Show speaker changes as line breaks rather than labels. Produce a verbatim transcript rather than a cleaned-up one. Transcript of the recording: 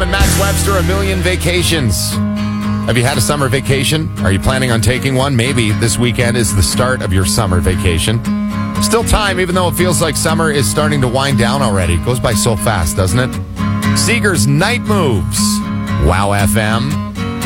and Max Webster, A Million Vacations. Have you had a summer vacation? Are you planning on taking one? Maybe this weekend is the start of your summer vacation. Still time, even though it feels like summer is starting to wind down already. It goes by so fast, doesn't it? Seeger's Night Moves. Wow F M.